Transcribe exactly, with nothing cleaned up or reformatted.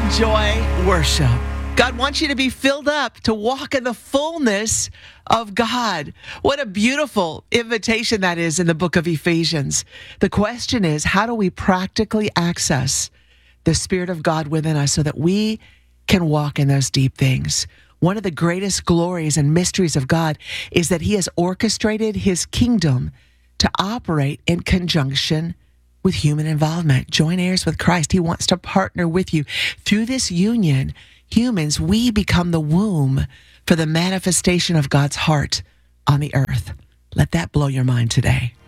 Enjoy worship. God wants you to be filled up to walk in the fullness of God. What a beautiful invitation that is in the book of Ephesians. The question is, how do we practically access the Spirit of God within us so that we can walk in those deep things? One of the greatest glories and mysteries of God is that He has orchestrated His kingdom to operate in conjunction with human involvement. Joint heirs with Christ. He wants to partner with you. Through this union, humans, we become the womb for the manifestation of God's heart on the earth. Let that blow your mind today.